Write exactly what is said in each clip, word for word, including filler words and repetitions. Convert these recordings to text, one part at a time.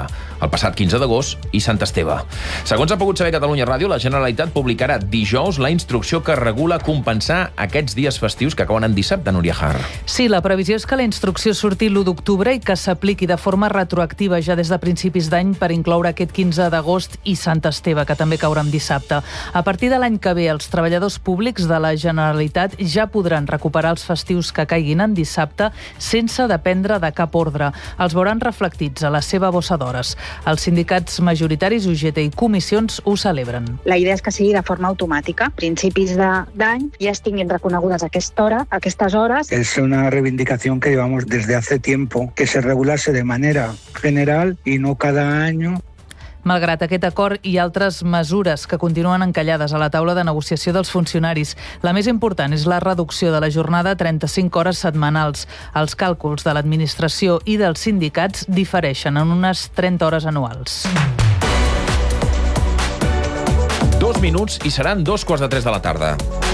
el passat quinze d'agost i Sant Esteve. Segons ha pogut saber Catalunya Ràdio, la Generalitat publicarà dijous la instrucció que regula compensar aquests dies festius que acaben en dissabte, Núria Har. Sí, la previsió és que la instrucció surti l'u d'octubre i que s'apliqui de forma retroactiva ja des de principis d'any per incloure aquest quinze d'agost i Sant Esteve, que també caurà en dissabte. A partir de l'any que ve, els treballadors públics de la Generalitat ja podran recuperar els festius que caiguin en dissabte sense dependre de cap ordre. Els veuran reflectits a la seva bossa d'hores. Els sindicats majoritaris, U G T i comissions, ho celebren. La idea és que sigui de forma automàtica. A principis d'any ja estiguin reconegudes aquesta hora, aquestes hores. Es una reivindicación que llevamos desde hace tiempo, que se regulase de manera general y no cada año. Malgrat aquest acord i altres mesures que continuen encallades a la taula de negociació dels funcionaris, la més important és la reducció de la jornada a trenta-cinc hores setmanals. Els càlculs de l'administració i dels sindicats difereixen en unes trenta hores anuals. Dos minuts i seran dos quarts de tres de la tarda.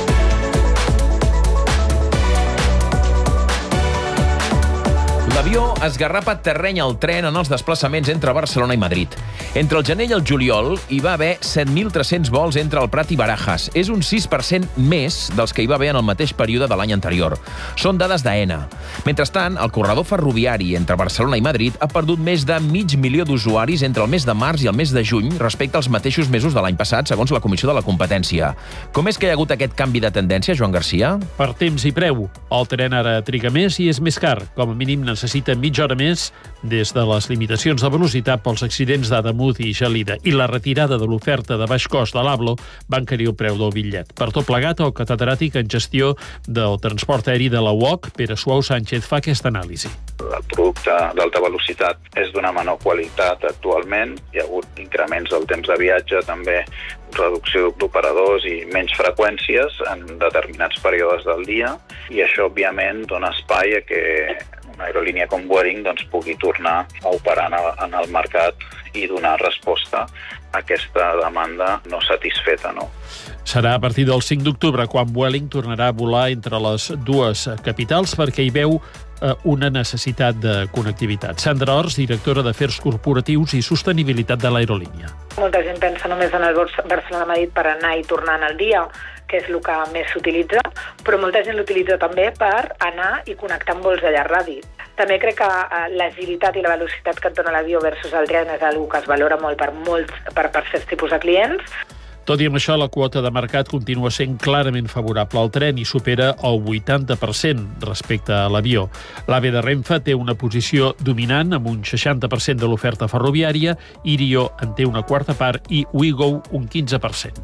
L'avió esgarrapa terreny al tren en els desplaçaments entre Barcelona i Madrid. Entre el gener i el juliol hi va haver set mil tres-cents vols entre el Prat i Barajas. És un sis per cent més dels que hi va haver en el mateix període de l'any anterior. Són dades d'AENA. Mentrestant, el corredor ferroviari entre Barcelona i Madrid ha perdut més de mig milió d'usuaris entre el mes de març i el mes de juny respecte als mateixos mesos de l'any passat, segons la Comissió de la Competència. Com és que hi ha hagut aquest canvi de tendència, Joan Garcia? Per temps i preu. El tren ara triga més i és més car. Com a mínim necessita mitja hora més des de les limitacions de velocitat pels accidents d'Ademús i Gelida i la retirada de l'oferta de baix cost de l'Ablo va encarir el preu del bitllet. Per tot plegat, el catedràtic en gestió del transport aeri de la U O C, Pere Suau Sánchez, fa aquesta anàlisi. El producte d'alta velocitat és d'una menor qualitat actualment. Hi ha hagut increments del temps de viatge, també reducció d'operadors i menys freqüències en determinats períodes del dia, i això, òbviament, dona espai a que una aerolínia com Vueling doncs, pugui tornar a operar en el mercat i donar resposta a aquesta demanda no satisfeta, no? Serà a partir del cinc d'octubre quan Vueling tornarà a volar entre les dues capitals perquè hi veu una necessitat de connectivitat. Sandra Ors, directora d'Afers Corporatius i Sostenibilitat de l'aerolínia. Molta gent pensa només en el Barcelona-Madrid per anar i tornar en el dia, que és el que més s'utilitza, però molta gent l'utilitza també per anar i connectar amb vols de llarg radi. També crec que l'agilitat i la velocitat que et dona l'avió versus el tren és una que es valora molt per, molts, per, per certs tipus de clients. Tot i amb això, la quota de mercat continua sent clarament favorable al tren i supera el vuitanta per cent respecte a l'avió. L'AVE de Renfe té una posició dominant amb un seixanta per cent de l'oferta ferroviària, Irio en té una quarta part i Ouigo un quinze per cent.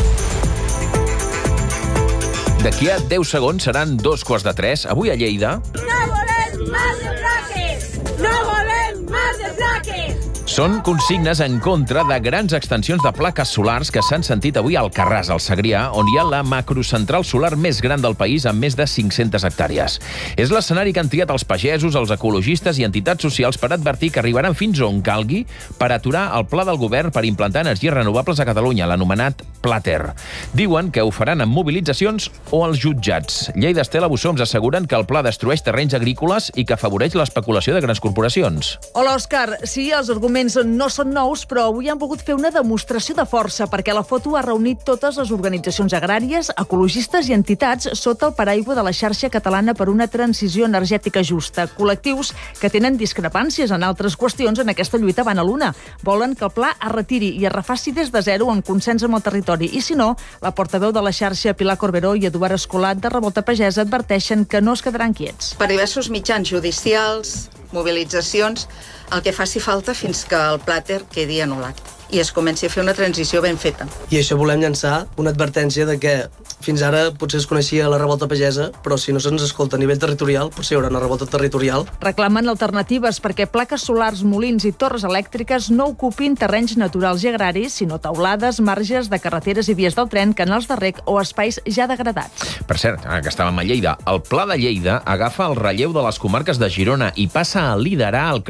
D'aquí a deu segons seran dos quarts de tres. Avui a Lleida... No volem más desplaques! No volem más desplaques! Són consignes en contra de grans extensions de plaques solars que s'han sentit avui al Carràs, al Segrià, on hi ha la macrocentral solar més gran del país amb més de cinc-centes hectàrees. És l'escenari que han triat els pagesos, els ecologistes i entitats socials per advertir que arribaran fins on calgui per aturar el pla del govern per implantar energies renovables a Catalunya, l'anomenat Plater. Diuen que ho faran amb mobilitzacions o als jutjats. Lleida Estela Bussó ens asseguren que el pla destrueix terrenys agrícoles i que afavoreix l'especulació de grans corporacions. Hola, Òscar. Sí, els arguments no són nous, però avui han volgut fer una demostració de força perquè la foto ha reunit totes les organitzacions agràries, ecologistes i entitats sota el paraigua de la xarxa catalana per una transició energètica justa. Col·lectius que tenen discrepàncies en altres qüestions en aquesta lluita van a l'una. Volen que el pla es retiri i es refaci des de zero en consens amb el territori. I si no, la portaveu de la xarxa Pilar Corberó i Eduard Escolat de Revolta Pagesa adverteixen que no es quedaran quiets. Per diversos mitjans judicials, mobilitzacions, el que faci falta fins que el Plater quedi anul·lat i es comenci a fer una transició ben feta. I això volem llançar una advertència de que fins ara potser es coneixia la revolta pagesa, però si no se'ns escolta a nivell territorial, potser hi haurà una revolta territorial. Reclamen alternatives perquè plaques solars, molins i torres elèctriques no ocupin terrenys naturals i agraris, sinó taulades, marges de carreteres i vies del tren, canals de rec o espais ja degradats. Per cert, que estàvem a Lleida, el Pla de Lleida agafa el relleu de les comarques de Girona i passa a liderar el creixement de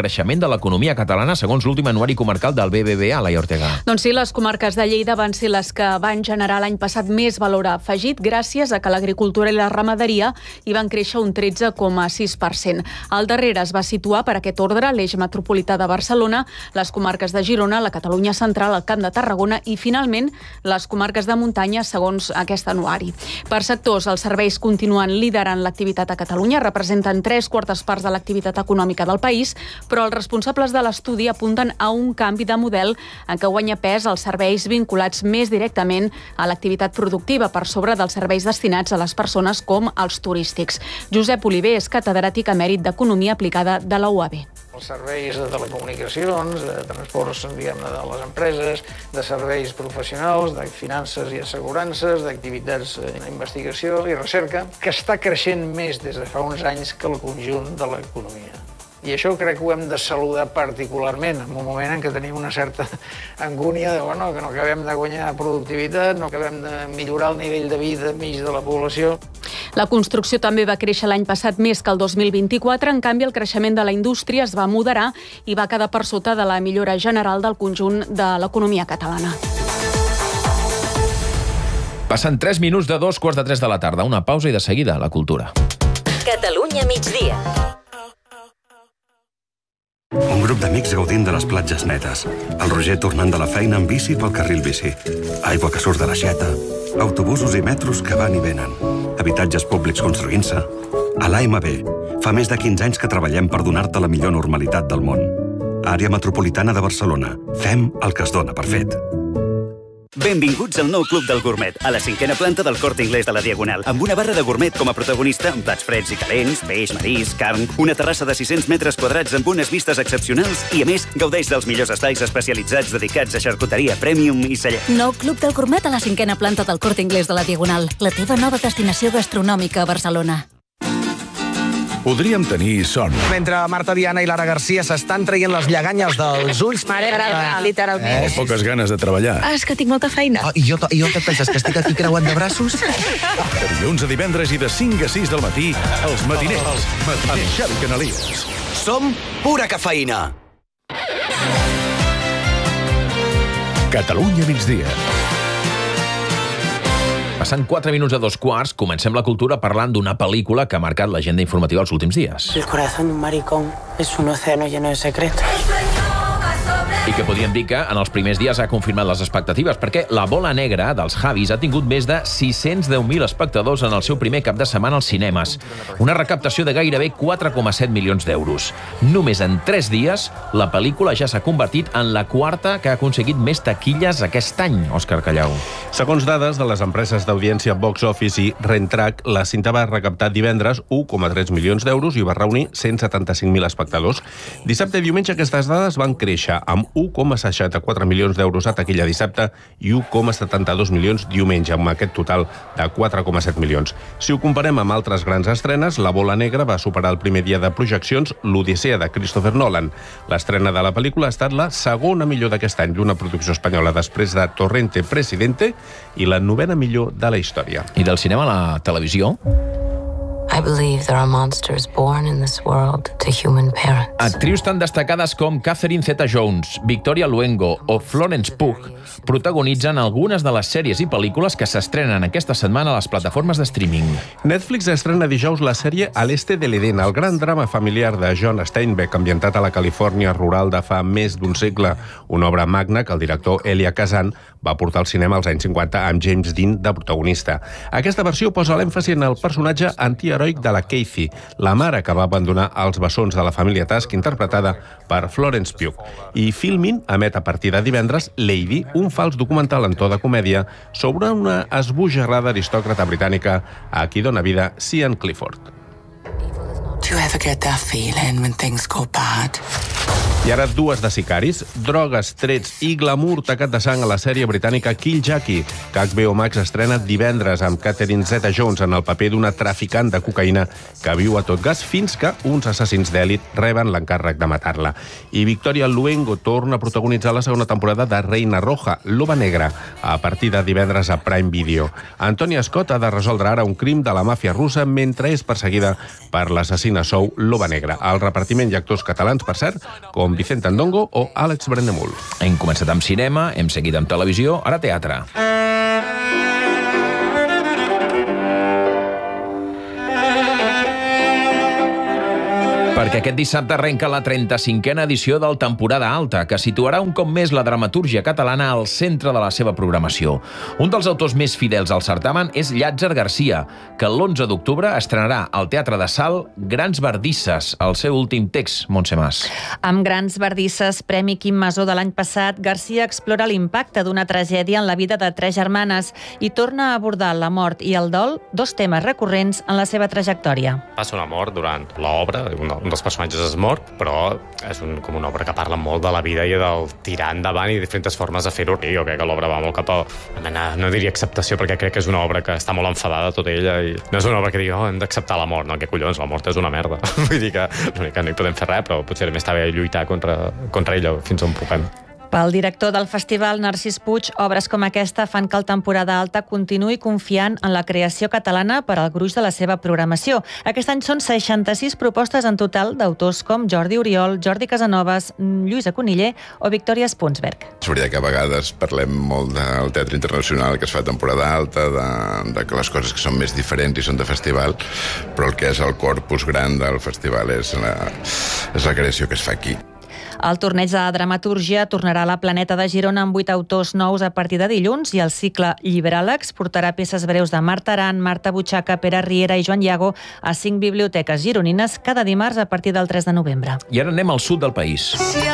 de l'economia catalana, segons l'últim anuari comarcal del B B V A, Laia Ortega. Doncs sí, les comarques de Lleida van ser les que van generar l'any passat més valor afegit gràcies a que l'agricultura i la ramaderia hi van créixer un tretze coma sis per cent. Al darrere es va situar per aquest ordre l'eix metropolità de Barcelona, les comarques de Girona, la Catalunya central, el Camp de Tarragona i, finalment, les comarques de muntanya, segons aquest anuari. Per sectors, els serveis continuen liderant l'activitat a Catalunya, representen tres quartes parts de l'activitat econòmica del país, però els responsables de l'estudi apunten a un canvi de model en què guanya pes els serveis vinculats més directament a l'activitat productiva per sobre dels serveis destinats a les persones com els turístics. Josep Oliver és catedràtic emèrit d'Economia Aplicada de la U A B. Els serveis de telecomunicacions, de transports, diguem-ne, de les empreses, de serveis professionals, de finances i assegurances, d'activitats d'investigació i recerca, que està creixent més des de fa uns anys que el conjunt de l'economia. I això crec que ho hem de saludar particularment en un moment en què tenim una certa angúnia de bueno, que no acabem de guanyar productivitat, no acabem de millorar el nivell de vida mig de la població. La construcció també va créixer l'any passat més que el dos mil vint-i-quatre, en canvi el creixement de la indústria es va moderar i va quedar per sota de la millora general del conjunt de l'economia catalana. Passen tres minuts de dos quarts de tres de la tarda. Una pausa i de seguida la cultura. Catalunya migdia. Un grup d'amics gaudint de les platges netes. El Roger tornant de la feina amb bici pel carril bici. Aigua que surt de l'aixeta. Autobusos i metros que van i venen. Habitatges públics construint-se. A l'A M B, fa més de quinze anys que treballem per donar-te la millor normalitat del món. Àrea metropolitana de Barcelona. Fem el que es dona per fet. Benvinguts al nou Club del Gourmet, a la cinquena planta del Corte Inglés de la Diagonal, amb una barra de gourmet com a protagonista, amb plats freds i calents, peix, marisc, carn, una terrassa de sis-cents metres quadrats amb unes vistes excepcionals i, a més, gaudeix dels millors estais especialitzats dedicats a xarcuteria premium i celler. Nou Club del Gourmet a la cinquena planta del Corte Inglés de la Diagonal, la teva nova destinació gastronòmica a Barcelona. Podríem tenir son. Mentre Marta Diana i Lara Garcia s'estan traient les lleganyes dels ulls... M'agrada, literalment. O poques ganes de treballar. Ah, és que tinc molta feina. Oh, I jo, i jo què et penses, que estic aquí creuant de braços? De dilluns a divendres i de cinc a sis del matí, els matiners, amb Xavi Canalies. Som pura cafeïna. Catalunya migdia. Passant quatre minuts a dos quarts, comencem la cultura parlant d'una pel·lícula que ha marcat l'agenda informativa els últims dies. El corazón de un maricón es un océano lleno de secretos. I que podríem dir que en els primers dies ha confirmat les expectatives, perquè La bola negra dels Javis ha tingut més de sis-cents deu mil espectadors en el seu primer cap de setmana als cinemes. Una recaptació de gairebé quatre coma set milions d'euros. Només en tres dies, la pel·lícula ja s'ha convertit en la quarta que ha aconseguit més taquilles aquest any, Òscar Callau. Segons dades de les empreses d'audiència Box Office i Rentrac, la cinta va recaptar divendres u coma tres milions d'euros i va reunir cent setanta-cinc mil espectadors. Dissabte i diumenge aquestes dades van créixer amb u coma seixanta-quatre milions d'euros a taquilla dissabte i u coma setanta-dos milions diumenge, amb aquest total de quatre coma set milions. Si ho comparem amb altres grans estrenes, La bola negra va superar el primer dia de projeccions l'Odissea de Christopher Nolan. L'estrena de la pel·lícula ha estat la segona millor d'aquest any d'una producció espanyola després de Torrente Presidente i la novena millor de la història. I del cinema a la televisió? I believe there are monsters born in this world to human parents. Actrius tan destacades com Catherine Zeta-Jones, Victoria Luengo o Florence Pugh protagonitzen algunes de les sèries i pel·lícules que s'estrenen aquesta setmana a les plataformes de streaming. Netflix estrena dijous la sèrie A l'Este de l'Eden, el gran drama familiar de John Steinbeck, ambientat a la Califòrnia rural de fa més d'un segle, una obra magna que el director Elia Kazan va portar al cinema als anys cinquanta amb James Dean de protagonista. Aquesta versió posa l'èmfasi en el personatge antiheroic de la Casey, la mare que va abandonar els bessons de la família Tusk, interpretada per Florence Pugh. I Filmin emet a partir de divendres Lady, un fals documental en to de comèdia sobre una esbojarrada aristòcrata britànica a qui dona vida Sian Clifford. Do you ever get that feeling when things go bad? I ara dues de sicaris, drogues, trets i glamour tacat de sang a la sèrie britànica Kill Jackie, que H B O Max estrena divendres amb Catherine Zeta-Jones en el paper d'una traficant de cocaïna que viu a tot gas fins que uns assassins d'èlit reben l'encàrrec de matar-la. I Victoria Luengo torna a protagonitzar la segona temporada de Reina Roja, Loba Negra, a partir de divendres a Prime Video. Antonia Scott ha de resoldre ara un crim de la màfia russa mentre és perseguida per l'assassina sou Loba Negra. Al repartiment hi ha actors catalans, per cert, com amb Vicente Andongo o Àlex Brendemul. Hem començat amb cinema, hem seguit amb televisió, ara teatre. Perquè aquest dissabte arrenca la trenta-cinquena edició del Temporada Alta, que situarà un cop més la dramatúrgia catalana al centre de la seva programació. Un dels autors més fidels al certamen és Llàtzer Garcia, que l'onze d'octubre estrenarà al Teatre de Salt Grans Bardisses, el seu últim text, Montse Mas. Amb Grans Bardisses, Premi Quim Masó de l'any passat, Garcia explora l'impacte d'una tragèdia en la vida de tres germanes i torna a abordar la mort i el dol, dos temes recurrents en la seva trajectòria. Passa una mort durant l'obra, un dels personatges és mort, però és un, com una obra que parla molt de la vida i del tirar endavant i diferents formes de fer-ho. Jo crec que l'obra va molt cap a una mena, no diria acceptació, perquè crec que és una obra que està molt enfadada tota ella i no és una obra que digui, oh, hem d'acceptar la mort. No, què collons, la mort és una merda. Vull dir que, que no hi podem fer res, però potser també està bé lluitar contra, contra ella fins on puguem. Pel director del festival, Narcís Puig, obres com aquesta fan que el Temporada Alta continuï confiant en la creació catalana per al gruix de la seva programació. Aquest any són seixanta-sis propostes en total d'autors com Jordi Oriol, Jordi Casanovas, Lluïsa Coniller o Victòria Spunsberg. És veritat que a vegades parlem molt del teatre internacional que es fa a Temporada Alta, de, de que les coses que són més diferents i són de festival, però el que és el corpus gran del festival és la, és la creació que es fa aquí. El torneig de dramatúrgia tornarà a la Planeta de Girona amb vuit autors nous a partir de dilluns i el cicle Lliberàlegs portarà peces breus de Marta Aran, Marta Butxaca, Pere Riera i Joan Iago a cinc biblioteques gironines cada dimarts a partir del tres de novembre. I ara anem al sud del país.